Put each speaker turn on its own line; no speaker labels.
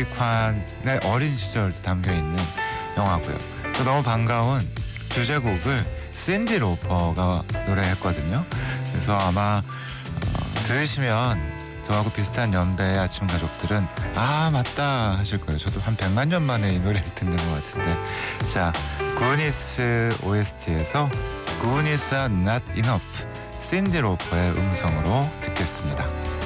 체드윅 칸의 어린 시절도 담겨있는 영화고요. 또 너무 반가운 주제곡을 신디 로퍼가 노래했거든요. 그래서 아마 들으시면 저하고 비슷한 연배의 아침 가족들은 아 맞다 하실 거예요. 저도 한 100만 년 만에 이 노래를 듣는 것 같은데. 자, 구니스 OST에서 Goonies are not enough, 신디 로퍼의 음성으로 듣겠습니다.